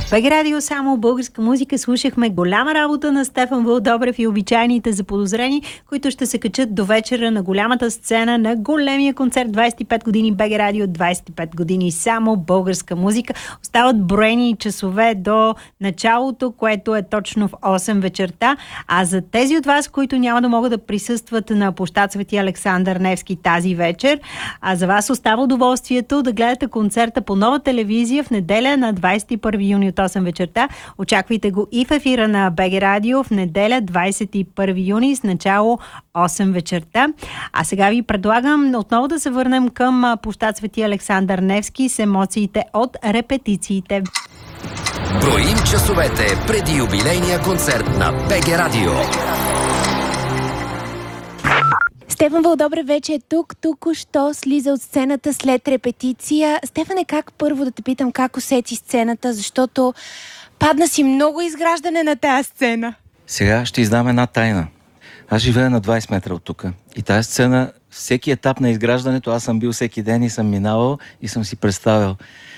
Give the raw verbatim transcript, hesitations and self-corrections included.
БГ Радио, само българска музика. Слушахме голяма работа на Стефан Вълдобрев и обичайните заподозрени, които ще се качат до вечера на голямата сцена на големия концерт двайсет и пет години БГ Радио, двайсет и пет години само българска музика. Остават броени часове до началото, което е точно в осем вечерта. А за тези от вас, които няма да могат да присъстват на площад Свети Александър Невски тази вечер, а за вас остава удоволствието да гледате концерта по Нова телевизия в неделя на двайсет и първи юни от осем вечерта. Очаквайте го и в ефира на БГ Радио в неделя двайсет и първи юни с начало осем вечерта. А сега ви предлагам отново да се върнем към площад Свети Александър Невски с емоциите от репетициите. Броим часовете преди юбилейния концерт на БГ Радио. Стефан Вълдобрев вече е тук, току-що слиза от сцената след репетиция. Стефане, как първо да те питам как усети сцената, защото падна си много изграждане на тази сцена. Сега ще издам една тайна. Аз живея на двайсет метра от тук. И тази сцена, всеки етап на изграждането, аз съм бил всеки ден и съм минавал и съм си представил.